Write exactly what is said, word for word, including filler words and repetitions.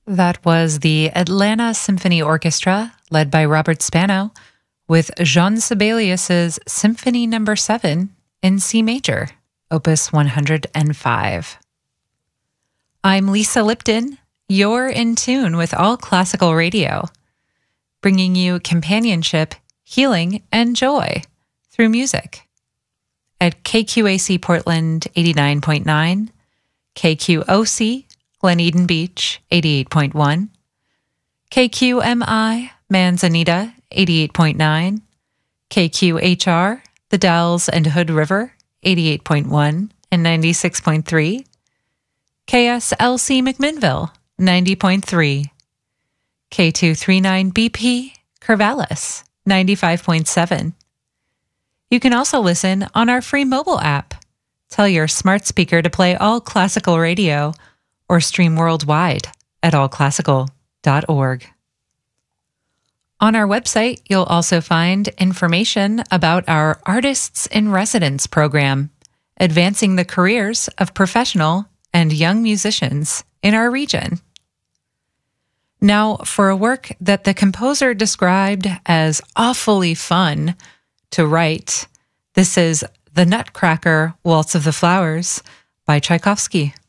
That was the Atlanta Symphony Orchestra, led by Robert Spano, with Jean Sibelius's Symphony Number seven in C major, Opus one hundred five. I'm Lisa Lipton. You're in tune with All Classical Radio, bringing you companionship, healing, and joy through music. At K Q A C Portland eighty-nine point nine, K Q O C Glen Eden Beach eighty-eight point one, K Q M I Manzanita eighty-eight point nine, K Q H R The Dalles and Hood River eighty-eight point one and ninety-six point three, K S L C McMinnville ninety point three, K two thirty-nine B P Corvallis ninety-five point seven. You can also listen on our free mobile app. Tell your smart speaker to play All Classical Radio or stream worldwide at all classical dot org. On our website, you'll also find information about our Artists in Residence program, advancing the careers of professional and young musicians in our region. Now, for a work that the composer described as awfully fun to write, this is The Nutcracker Waltz of the Flowers by Tchaikovsky.